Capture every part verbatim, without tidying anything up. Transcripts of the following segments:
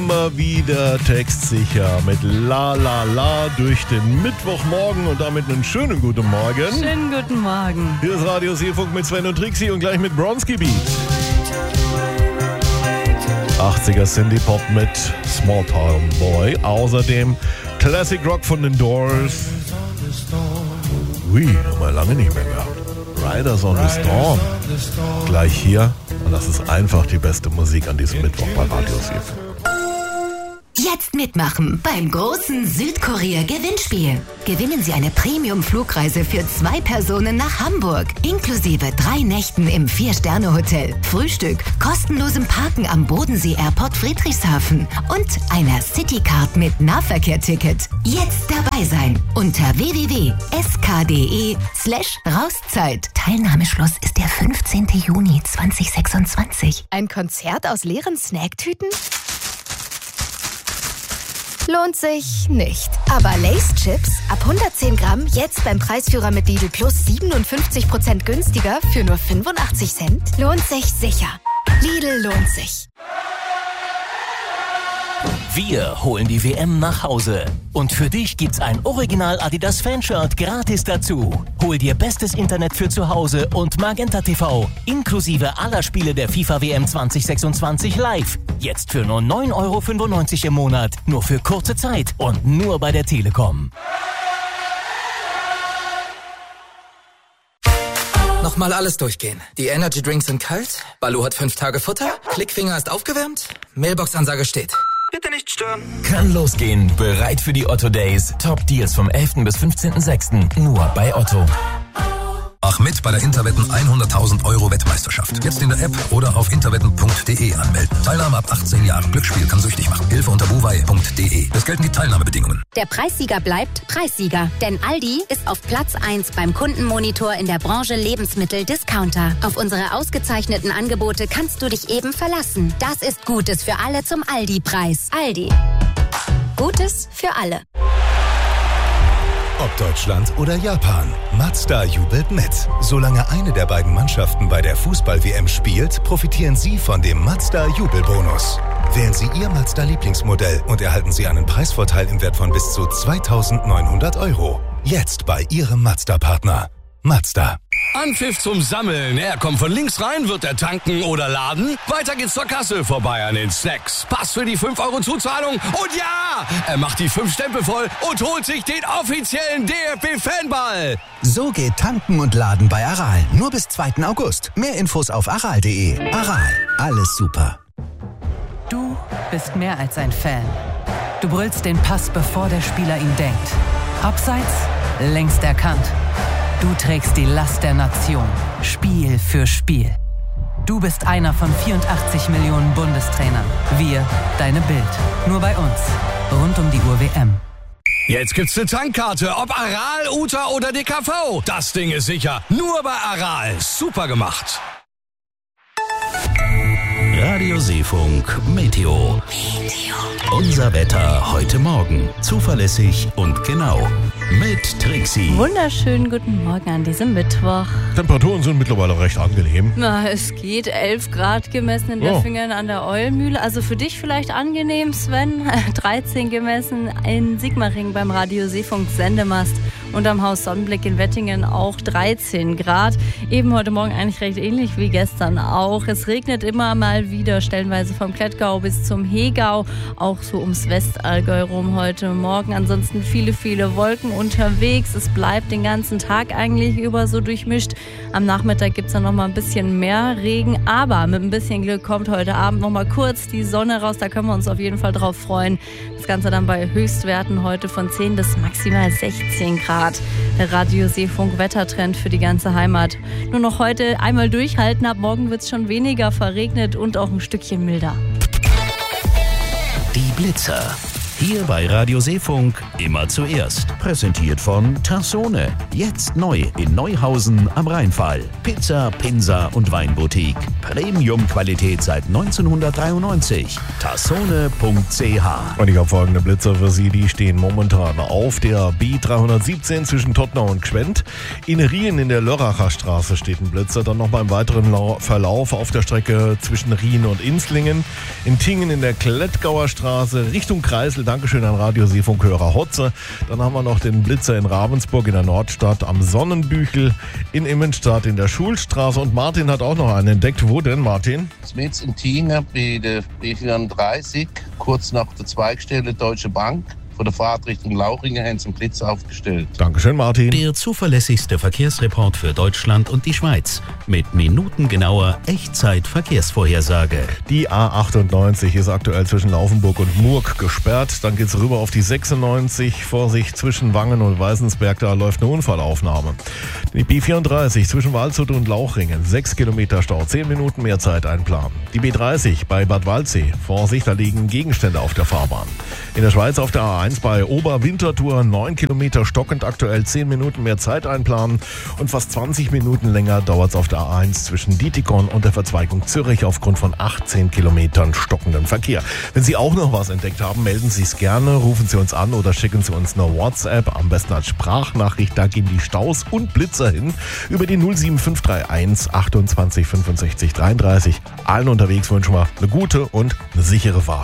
Immer wieder textsicher mit La La La durch den Mittwochmorgen und damit einen schönen guten Morgen. Schönen guten Morgen. Hier ist Radio Seefunk mit Sven und Trixie und gleich mit Bronski Beat. achtziger Synthie Pop mit Small Town Boy. Außerdem Classic Rock von den Doors. Ui, haben wir lange nicht mehr gehabt. Riders on the Storm. Gleich hier. Und das ist einfach die beste Musik an diesem Mittwoch bei Radio Seefunk. Jetzt mitmachen beim großen Südkorea-Gewinnspiel. Gewinnen Sie eine Premium-Flugreise für zwei Personen nach Hamburg, inklusive drei Nächten im Vier-Sterne-Hotel, Frühstück, kostenlosem Parken am Bodensee Airport Friedrichshafen und einer Citycard mit Nahverkehrticket. Jetzt dabei sein unter w w w punkt s k punkt d e slash Rauszeit. Teilnahmeschluss ist der fünfzehnten Juni zweitausendsechsundzwanzig. Ein Konzert aus leeren Snacktüten? Lohnt sich nicht. Aber Lay's Chips ab hundertzehn Gramm jetzt beim Preisführer mit Lidl Plus siebenundfünfzig Prozent günstiger für nur fünfundachtzig Cent? Lohnt sich sicher. Lidl lohnt sich. Wir holen die W M nach Hause. Und für dich gibt's ein Original Adidas Fanshirt gratis dazu. Hol dir bestes Internet für zu Hause und Magenta T V, inklusive aller Spiele der FIFA W M zwanzig sechsundzwanzig live. Jetzt für nur neun Euro fünfundneunzig im Monat. Nur für kurze Zeit und nur bei der Telekom. Nochmal alles durchgehen. Die Energy Drinks sind kalt, Baloo hat fünf Tage Futter, Klickfinger ist aufgewärmt, Mailbox-Ansage steht. Bitte nicht stören. Kann losgehen. Bereit für die Otto Days. Top Deals vom elften bis fünfzehnten sechsten Nur bei Otto. Mach mit bei der Interwetten hunderttausend Euro Wettmeisterschaft. Jetzt in der App oder auf interwetten punkt d e anmelden. Teilnahme ab achtzehn Jahren. Glücksspiel kann süchtig machen. Hilfe unter buwei punkt d e. Es gelten die Teilnahmebedingungen. Der Preissieger bleibt Preissieger. Denn Aldi ist auf Platz eins beim Kundenmonitor in der Branche Lebensmittel-Discounter. Auf unsere ausgezeichneten Angebote kannst du dich eben verlassen. Das ist Gutes für alle zum Aldi-Preis. Aldi. Gutes für alle. Ob Deutschland oder Japan, Mazda jubelt mit. Solange eine der beiden Mannschaften bei der Fußball-W M spielt, profitieren Sie von dem Mazda-Jubelbonus. Wählen Sie Ihr Mazda-Lieblingsmodell und erhalten Sie einen Preisvorteil im Wert von bis zu zweitausendneunhundert Euro. Jetzt bei Ihrem Mazda-Partner. Mazda. Anpfiff zum Sammeln. Er kommt von links rein, wird er tanken oder laden. Weiter geht's zur Kasse, vorbei an den Snacks. Pass für die fünf Euro Zuzahlung. Und ja, er macht die fünf Stempel voll und holt sich den offiziellen D F B-Fanball. So geht Tanken und Laden bei Aral. Nur bis zweiten August. Mehr Infos auf aral punkt d e. Aral. Alles super. Du bist mehr als ein Fan. Du brüllst den Pass, bevor der Spieler ihn denkt. Abseits, längst erkannt. Du trägst die Last der Nation, Spiel für Spiel. Du bist einer von vierundachtzig Millionen Bundestrainern. Wir, deine Bild. Nur bei uns. Rund um die Uhr W M. Jetzt gibt's eine Tankkarte, ob Aral, Uta oder D K V. Das Ding ist sicher. Nur bei Aral. Super gemacht. Radio Seefunk Meteo. Meteo. Unser Wetter heute Morgen. Zuverlässig und genau. Mit Trixie. Wunderschönen guten Morgen an diesem Mittwoch. Temperaturen sind mittlerweile recht angenehm. Na, es geht. elf Grad gemessen in Oh. Deffingen an der Eulmühle. Also für dich vielleicht angenehm, Sven. dreizehn gemessen in Sigmaringen beim Radio Seefunk Sendemast. Und am Haus Sonnenblick in Wettingen auch dreizehn Grad. Eben heute Morgen eigentlich recht ähnlich wie gestern auch. Es regnet immer mal wieder, stellenweise vom Klettgau bis zum Hegau. Auch so ums Westallgäu rum heute Morgen. Ansonsten viele, viele Wolken unterwegs. Es bleibt den ganzen Tag eigentlich über so durchmischt. Am Nachmittag gibt es dann noch mal ein bisschen mehr Regen. Aber mit ein bisschen Glück kommt heute Abend noch mal kurz die Sonne raus. Da können wir uns auf jeden Fall drauf freuen. Das Ganze dann bei Höchstwerten heute von zehn bis maximal sechzehn Grad. Der Radio Seefunk Wettertrend für die ganze Heimat. Nur noch heute einmal durchhalten. Ab morgen wird es schon weniger verregnet und auch ein Stückchen milder. Die Blitzer. Hier bei Radio Seefunk immer zuerst. Präsentiert von Tassone. Jetzt neu in Neuhausen am Rheinfall. Pizza, Pinsa und Weinboutique. Premium-Qualität seit neunzehnhundertdreiundneunzig. tassone punkt c h. Und ich habe folgende Blitzer für Sie, die stehen momentan auf der B dreihundertsiebzehn zwischen Tottnau und Gschwend. In Rien in der Lörracher Straße steht ein Blitzer, dann noch beim weiteren Verlauf auf der Strecke zwischen Rien und Inslingen. In Tingen in der Klettgauer Straße Richtung Kreisel. Dankeschön an Radio Seefunkhörer Hotze. Dann haben wir noch den Blitzer in Ravensburg in der Nordstadt am Sonnenbüchel, in Immenstadt in der Schulstraße. Und Martin hat auch noch einen entdeckt. Wo denn, Martin? Smits in Tingen bei der B vierunddreißig, kurz nach der Zweigstelle Deutsche Bank. Von der Fahrt Richtung Lauchringen haben sie einen Blitzer aufgestellt. Dankeschön, Martin. Der zuverlässigste Verkehrsreport für Deutschland und die Schweiz. Mit minutengenauer Echtzeit-Verkehrsvorhersage. Die A achtundneunzig ist aktuell zwischen Laufenburg und Murg gesperrt. Dann geht's rüber auf die sechsundneunzig. Vorsicht, zwischen Wangen und Weißensberg, da läuft eine Unfallaufnahme. Die B vierunddreißig zwischen Waldshut und Lauchringen. sechs Kilometer Stau, zehn Minuten mehr Zeit einplanen. Die B dreißig bei Bad Waldsee. Vorsicht, da liegen Gegenstände auf der Fahrbahn. In der Schweiz auf der A eins bei Oberwinterthur, neun Kilometer stockend, aktuell zehn Minuten mehr Zeit einplanen und fast zwanzig Minuten länger dauert es auf der A eins zwischen Dietikon und der Verzweigung Zürich aufgrund von achtzehn Kilometern stockenden Verkehr. Wenn Sie auch noch was entdeckt haben, melden Sie es gerne, rufen Sie uns an oder schicken Sie uns eine WhatsApp, am besten als Sprachnachricht, da gehen die Staus und Blitzer hin, über die null sieben fünf drei eins achtundzwanzig fünfundsechzig dreiunddreißig. Allen unterwegs wünschen wir eine gute und eine sichere Fahrt.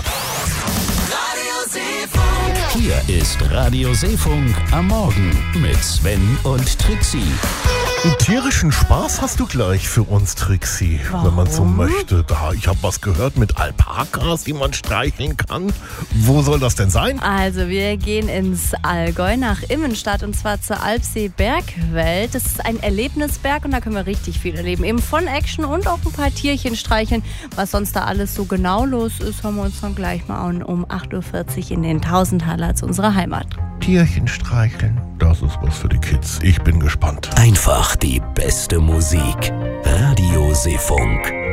Hier ist Radio Seefunk am Morgen mit Sven und Trixie. Einen tierischen Spaß hast du gleich für uns, Trixie, wenn man so möchte. Da, ich habe was gehört mit Alpakas, die man streicheln kann. Wo soll das denn sein? Also wir gehen ins Allgäu nach Immenstadt und zwar zur Alpsee Bergwelt. Das ist ein Erlebnisberg und da können wir richtig viel erleben. Eben von Action und auch ein paar Tierchen streicheln. Was sonst da alles so genau los ist, hören wir uns dann gleich mal an um acht Uhr vierzig in den Tausendhaller zu unserer Heimat. Tierchen streicheln, das ist was für die Kids. Ich bin gespannt. Einfach die beste Musik. Radio Seefunk.